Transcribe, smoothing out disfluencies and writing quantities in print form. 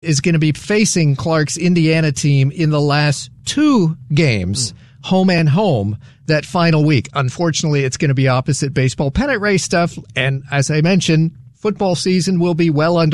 is going to be facing Clark's Indiana team in the last 2 games, home and home, that final week. Unfortunately, it's going to be opposite baseball pennant race stuff. And as I mentioned, football season will be well under